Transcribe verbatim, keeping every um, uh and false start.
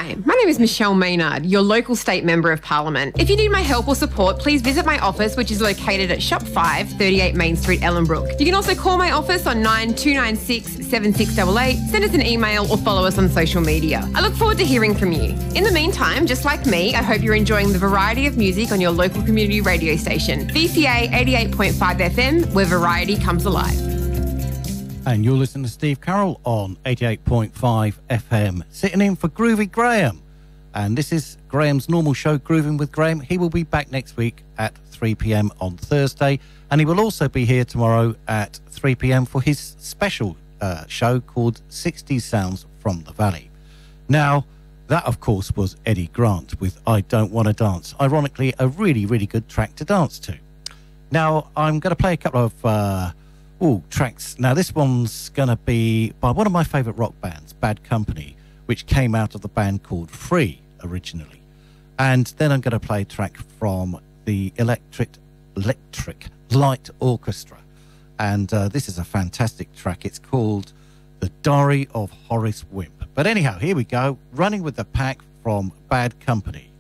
Hi, my name is Michelle Maynard, your local state member of parliament. If you need my help or support, please visit my office, which is located at Shop five, thirty-eight Main Street, Ellenbrook. You can also call my office on nine two nine six, seven six eight eight, send us an email or follow us on social media. I look forward to hearing from you. In the meantime, just like me, I hope you're enjoying the variety of music on your local community radio station, V C A eighty-eight point five F M, where variety comes alive. And you're listening to Steve Carroll on eighty-eight point five F M, sitting in for Groovy Graham. And this is Graham's normal show, Grooving with Graham. He will be back next week at three p.m. on Thursday. And he will also be here tomorrow at three p.m. for his special uh, show called sixties Sounds from the Valley. Now, that, of course, was Eddie Grant with I Don't Want to Dance. Ironically, a really, really good track to dance to. Now, I'm going to play a couple of... Uh, Ooh, tracks. Now, this one's going to be by one of my favourite rock bands, Bad Company, which came out of the band called Free originally. And then I'm going to play a track from the Electric Electric Light Orchestra. And uh, this is a fantastic track. It's called The Diary of Horace Wimp. But anyhow, here we go. Running with the Pack from Bad Company.